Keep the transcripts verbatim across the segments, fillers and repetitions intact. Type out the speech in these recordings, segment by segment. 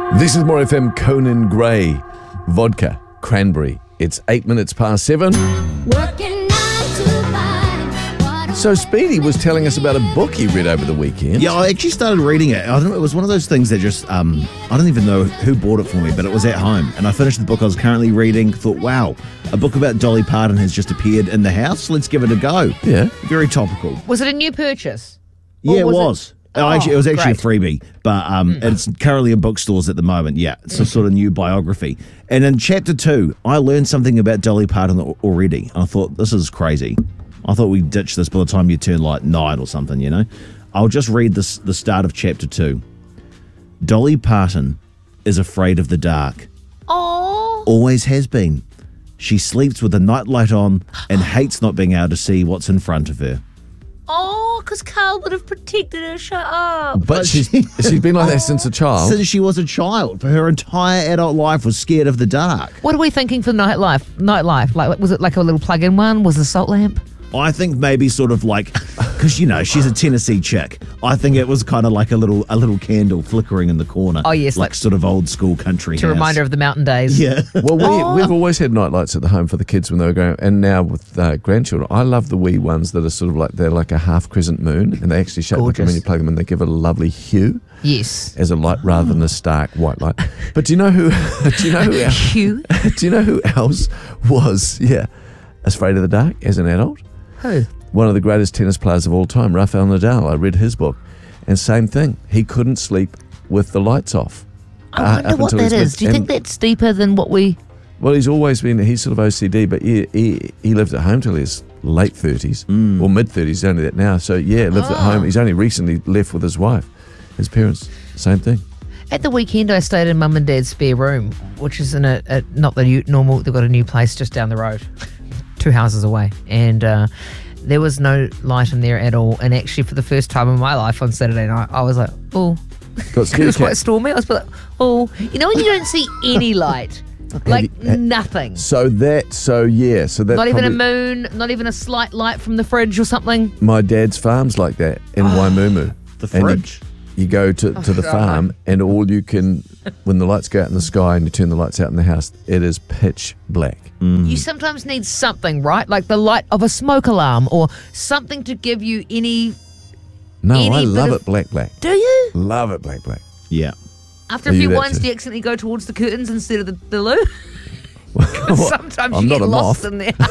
This is More F M. Conan Gray, vodka, cranberry. It's eight minutes past seven. Working nine to five. So Speedy was telling us about a book he read over the weekend. Yeah, I actually started reading it. I don't know, it was one of those things that just, um, I don't even know who bought it for me, but it was at home. And I finished the book I was currently reading, thought, wow, a book about Dolly Parton has just appeared in the house. Let's give it a go. Yeah. Very topical. Was it a new purchase? Or Yeah, it was was. it- Oh, actually, it was actually great. a freebie, but um, it's currently in bookstores at the moment. Yeah, it's a sort of new biography. And in chapter two, I learned something about Dolly Parton al- already. I thought, this is crazy. I thought we'd ditch this by the time you turn like nine or something, you know? I'll just read this, the start of chapter two. Dolly Parton is afraid of the dark. Oh, Always has been. She sleeps with the nightlight on and hates not being able to see what's in front of her. oh, because Carl would have protected her. Shut up. But she's, she's been like that since a child. Since she was a child, for her entire adult life was scared of the dark. What are we thinking for nightlife? Nightlife, like was it like a little plug-in one? Was it a salt lamp? I think maybe sort of like, because you know she's a Tennessee chick. I think it was kind of like a little a little candle flickering in the corner. Oh, yes, like, like- sort of old school country. To house. remind her of the mountain days. Yeah. Well, we, Oh. we've always had nightlights at the home for the kids when they were growing up, and now with uh, grandchildren. I love the wee ones that are sort of like, they're like a half crescent moon, and they actually shape like Gorgeous. when you plug them in, they give it a lovely hue Yes. as a light rather than a stark white light. But do you know who, do you know who else, Hugh. do you know who else was, yeah, afraid of the dark as an adult? Who? One of the greatest tennis players of all time, Rafael Nadal. I read his book, and same thing. He couldn't sleep with the lights off. I uh, wonder up what until that his is. mid- Do you think and- that's deeper than what we... Well, he's always been, he's sort of O C D, but he, he, he lived at home till his late thirties, Mm. or mid-thirties, he's only that now. So, yeah, lived at Oh. home. He's only recently left with his wife. His parents, same thing. At the weekend, I stayed in Mum and Dad's spare room, which is in a, a not the new, normal. They've got a new place just down the road, two houses away, and uh, there was no light in there at all. And actually, for the first time in my life on Saturday night, I was like, oh, Got it scared was quite cat. stormy. I was like, oh, you know when you don't see any light, like you- uh, nothing. So that, so yeah, so that Not even a probably- moon, not even a slight light from the fridge or something. My dad's farm's like that in Waimumu. The And you- fridge. You go to, to the God. farm, and all you can, when the lights go out in the sky and you turn the lights out in the house, it is pitch black. You sometimes need something, right? Like the light of a smoke alarm or something to give you any. No, Any I bit love of- it black, black. Do you? Love it black, black. Yeah. After a Are you few that wines, too? do you accidentally go towards the curtains instead of the, the loo? Sometimes I'm you not get a lost moth. in there.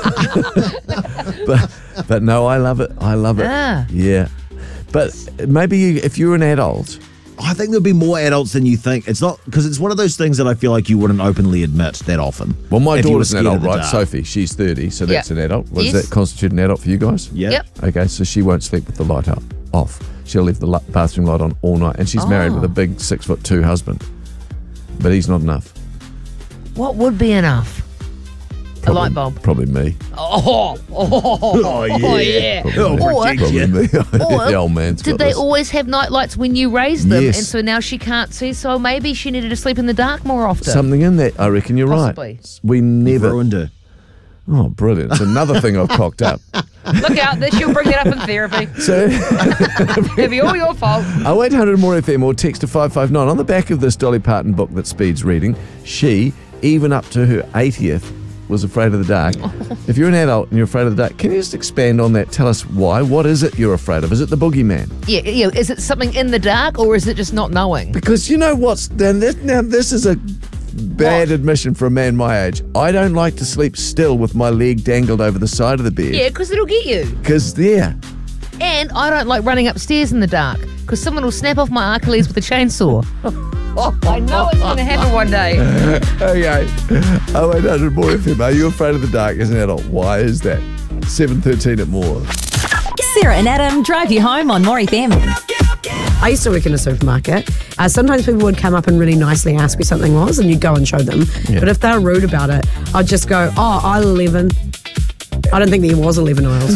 but but no, I love it. I love it. Ah. Yeah. But maybe you, if you're an adult, I think there'll be more adults than you think. It's not, because it's one of those things that I feel like you wouldn't openly admit that often. well, my If you were daughter's an scared of adult, the right? dark. Sophie, she's thirty, so that's Yeah. an adult. Does Yes. that constitute an adult for you guys? Yeah. Yep. Okay, so she won't sleep with the light up, off. She'll leave the li- bathroom light on all night, and she's married Oh. with a big six foot two husband, but he's not enough. What would be enough? A light bulb. Probably me. Oh, oh, Oh, yeah. oh, yeah. Probably Or- me. Probably me. Or the old man's Did got they this. always have night lights when you raised them, Yes. and so now she can't see? So maybe she needed to sleep in the dark more often. Something in that, I reckon you're Possibly. right. We never. Ruined her. Oh, brilliant. It's another thing I've cocked up. Look out, this she'll bring that up in therapy. So, It'll be all your fault. oh eight hundred more F M or text to five five nine. On the back of this Dolly Parton book that Speed's reading, she, even up to her eightieth, was afraid of the dark. If you're an adult and you're afraid of the dark, can you just expand on that? Tell us why. What is it you're afraid of? Is it the boogeyman? Yeah, yeah. Is it something in the dark, or is it just not knowing? Because you know what's... Then this, now, this is a bad What? admission for a man my age. I don't like to sleep still with my leg dangled over the side of the bed. Yeah, because it'll get you. Because, yeah. And I don't like running upstairs in the dark, because someone will snap off my Achilles with a chainsaw. I know it's going to happen one day. Okay. oh eight hundred more F M. Are you afraid of the dark as an adult? Why is that? seven thirteen at more. Sarah and Adam drive you home on More F M. I used to work in a supermarket. Uh, sometimes people would come up and really nicely ask me something was, and you'd go and show them. Yeah. But if they're rude about it, I'd just go, oh, aisle eleven. I don't think there was eleven aisles.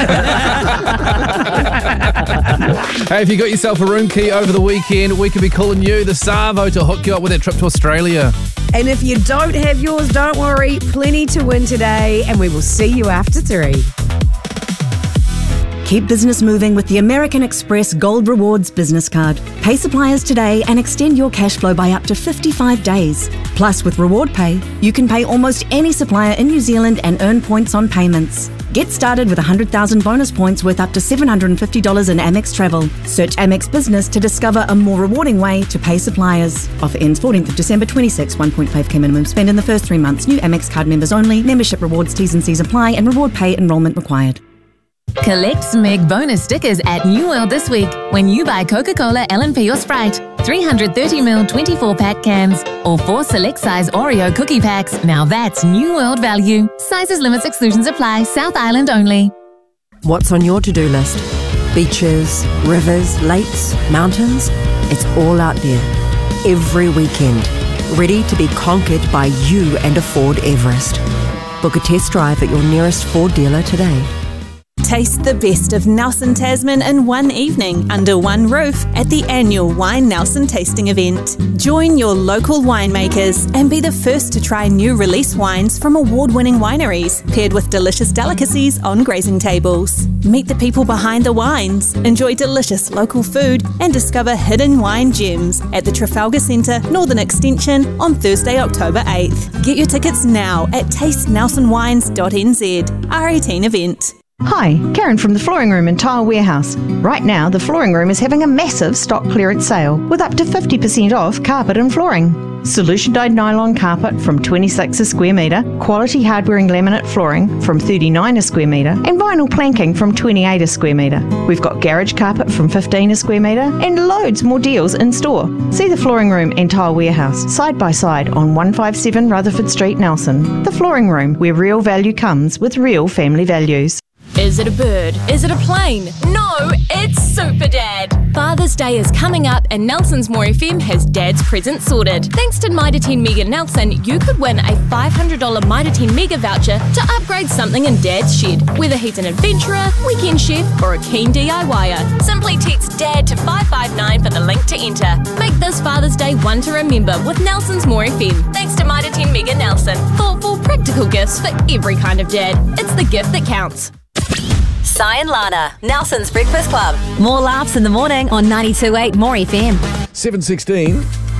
Hey, if you got yourself a room key over the weekend, we could be calling you, the Savo, to hook you up with that trip to Australia. And if you don't have yours, don't worry. Plenty to win today, and we will see you after three. Keep business moving with the American Express Gold Rewards business card. Pay suppliers today and extend your cash flow by up to fifty-five days. Plus, with Reward Pay, you can pay almost any supplier in New Zealand and earn points on payments. Get started with one hundred thousand bonus points worth up to seven hundred fifty dollars in Amex Travel. Search Amex Business to discover a more rewarding way to pay suppliers. Offer ends fourteenth of December twenty-six. one point five K minimum spend in the first three months. New Amex card members only. Membership rewards, T's and C's apply, and Reward Pay enrollment required. Collect Smeg bonus stickers at New World this week when you buy Coca-Cola, L and P or Sprite, three hundred thirty milliliter twenty-four pack cans, or four select size Oreo cookie packs. Now that's New World value. Sizes, limits, exclusions apply. South Island only. What's on your to-do list? Beaches, rivers, lakes, mountains? It's all out there. Every weekend. Ready to be conquered by you and a Ford Everest. Book a test drive at your nearest Ford dealer today. Taste the best of Nelson Tasman in one evening under one roof at the annual Wine Nelson tasting event. Join your local winemakers and be the first to try new release wines from award-winning wineries, paired with delicious delicacies on grazing tables. Meet the people behind the wines, enjoy delicious local food, and discover hidden wine gems at the Trafalgar Centre Northern Extension on Thursday, October eighth. Get your tickets now at taste nelson wines dot n z. R eighteen event. Hi, Karen from the Flooring Room and Tile Warehouse. Right now, the Flooring Room is having a massive stock clearance sale with up to fifty percent off carpet and flooring. Solution dyed nylon carpet from twenty-six a square metre, quality hard-wearing laminate flooring from thirty-nine a square metre, and vinyl planking from twenty-eight a square metre. We've got garage carpet from fifteen a square metre and loads more deals in store. See the Flooring Room and Tile Warehouse side by side on one fifty-seven Rutherford Street, Nelson. The Flooring Room, where real value comes with real family values. Is it a bird? Is it a plane? No, it's Super Dad. Father's Day is coming up and Nelson's More F M has Dad's present sorted. Thanks to Mitre ten Mega Nelson, you could win a five hundred dollars Mitre ten Mega voucher to upgrade something in Dad's shed. Whether he's an adventurer, weekend chef or a keen DIYer. Simply text DAD to five five nine for the link to enter. Make this Father's Day one to remember with Nelson's More F M. Thanks to Mitre ten Mega Nelson. Thoughtful, practical gifts for every kind of dad. It's the gift that counts. Sai and Lana, Nelson's Breakfast Club. More laughs in the morning on ninety-two point eight More F M. seven sixteen.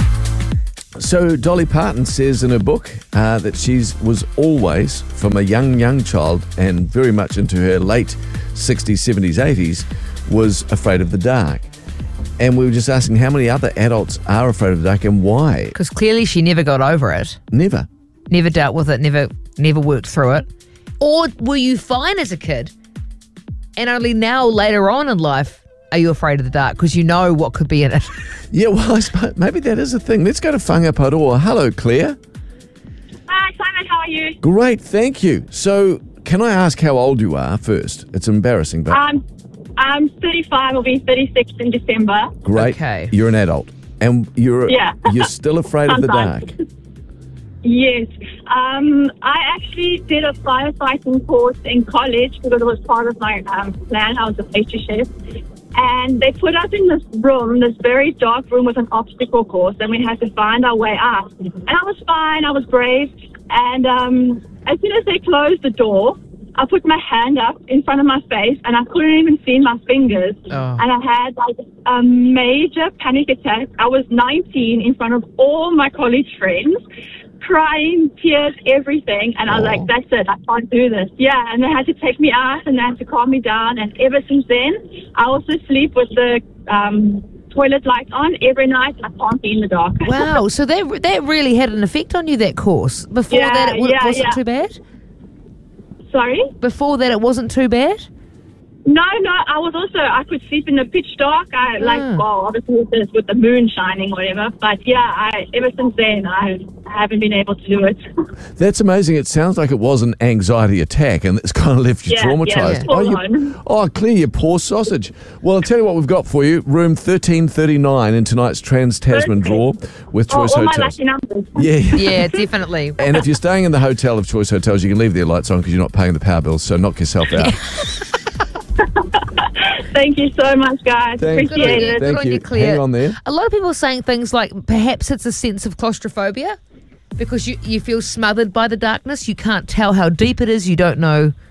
So Dolly Parton says in her book uh, that she was always, from a young, young child and very much into her late sixties, seventies, eighties, was afraid of the dark. And we were just asking how many other adults are afraid of the dark and why. Because clearly she never got over it. Never. Never dealt with it, never never worked through it. Or were you fine as a kid? And only now, later on in life, are you afraid of the dark? Because you know what could be in it. Yeah, well, I suppose maybe that is a thing. Let's go to Whangaparoa. Hello, Claire. Hi, Simon. How are you? Great, thank you. So, can I ask how old you are first? It's embarrassing, but... Um, I'm thirty-five. I'll be thirty-six in December. Great. Okay. You're an adult. And you're Yeah. you're still afraid of the dark. Yes. Um, I actually did a firefighting course in college because it was part of my um, plan. I was a pastry chef. And they put us in this room, this very dark room with an obstacle course, and we had to find our way out. And I was fine. I was brave. And um, as soon as they closed the door, I put my hand up in front of my face, and I couldn't even see my fingers. Oh. And I had like a major panic attack. I was nineteen in front of all my college friends, crying, tears, everything. And I was like, that's it. I can't do this. Yeah, and they had to take me out, and they had to calm me down. And ever since then, I also sleep with the um, toilet light on every night. I can't be in the dark. Wow, so that that really had an effect on you, that course. Before Yeah, that, it w- yeah, wasn't yeah. too bad? Sorry? Before that, it wasn't too bad? No, no, I was also, I could sleep in the pitch dark. I like, Ah. well, obviously with the, with the moon shining, whatever. But yeah, I ever since then, I haven't been able to do it. That's amazing. It sounds like it was an anxiety attack and it's kind of left you Yeah, traumatized. yeah, oh, full you, on. oh, clear your poor sausage. Well, I'll tell you what we've got for you. Room thirteen thirty-nine in tonight's Trans-Tasman draw with Oh, Choice all my Hotels. lucky numbers. Yeah. Yeah, definitely. And if you're staying in the hotel of Choice Hotels, you can leave their lights on because you're not paying the power bills, so knock yourself out. Thank you so much, guys. Thank Appreciate you. it. Thank Good on you. you, Claire. Hang on there. A lot of people are saying things like perhaps it's a sense of claustrophobia because you, you feel smothered by the darkness. You can't tell how deep it is. You don't know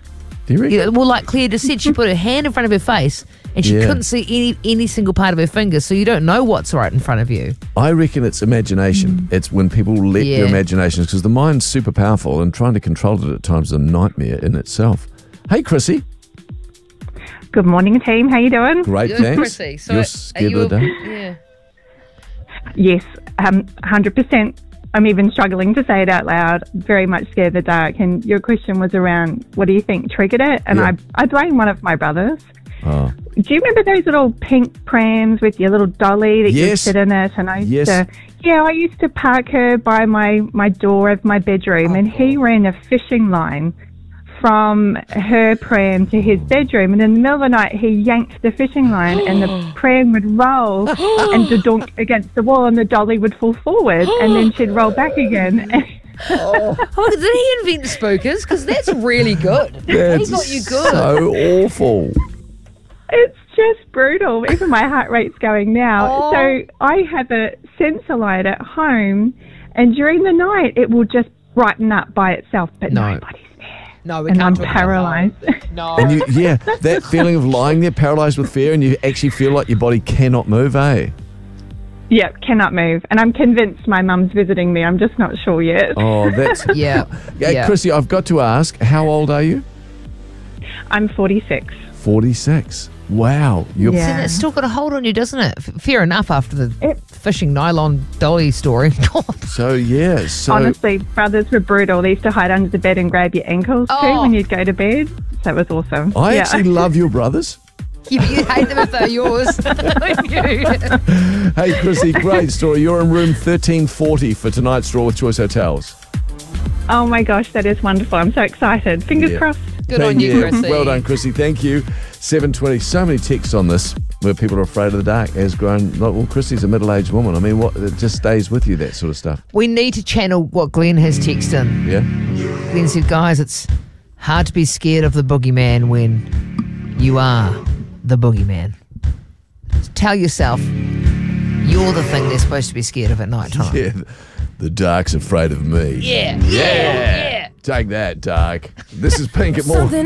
Do you reckon? Yeah, well, like Claire just said, she put her hand in front of her face and she Yeah. couldn't see any any single part of her finger, so you don't know what's right in front of you. I reckon it's imagination. It's when people let Yeah. their imaginations, because the mind's super powerful and trying to control it at times is a nightmare in itself. Hey, Chrissy. Good morning, team. How you doing? Great, Good, thanks. Chrissy. So You're are scared you of the a- dark? Yeah. Yes, um, one hundred percent. I'm even struggling to say it out loud. Very much scared of the dark. And your question was around, what do you think triggered it? And Yeah. I, I blame one of my brothers. Oh. Do you remember those little pink prams with your little dolly that you Yes. sit in it? And I used Yes. to, yeah, I used to park her by my, my door of my bedroom, and he ran a fishing line from her pram to his bedroom, and in the middle of the night he yanked the fishing line and the pram would roll and dunk against the wall and the dolly would fall forward and then she'd roll back again. Oh, did he invent spookers? Because that's really good. That's he got you good. so awful. It's just brutal. Even my heart rate's going now. Oh. So I have a sensor light at home, and during the night it will just brighten up by itself, but No. nobody's No, we and can't I'm talk about paralysed. that. No. And you, yeah, that feeling of lying there paralyzed with fear and you actually feel like your body cannot move, eh? Yeah, cannot move. And I'm convinced my mum's visiting me. I'm just not sure yet. Oh, that's... Yeah. Yeah, yeah. Chrissy, I've got to ask, how old are you? I'm forty-six. forty-six. Wow. You're Yeah. And it's still got a hold on you, doesn't it? F- Fair enough after the fishing nylon dolly story. So, yeah, so... Honestly, brothers were brutal. They used to hide under the bed and grab your ankles too Oh. when you'd go to bed. So it was awesome. I yeah. actually love your brothers. you, you hate them if they're yours. Hey, Chrissy, great story. You're in room thirteen forty for tonight's draw with Choice Hotels. Oh my gosh, that is wonderful. I'm so excited. Fingers Yeah. crossed. Good on you, Yeah, Chrissy. well done, Chrissy. Thank you. seven twenty. So many texts on this where people are afraid of the dark as grown. Like, well, Chrissy's a middle-aged woman. I mean, what? It just stays with you, that sort of stuff. We need to channel what Glenn has texted in. Yeah? Glenn said, guys, it's hard to be scared of the boogeyman when you are the boogeyman. Tell yourself you're the thing they're supposed to be scared of at night time. Yeah. The dark's afraid of me. Yeah. Yeah. Take that, dark. This is Pink at More.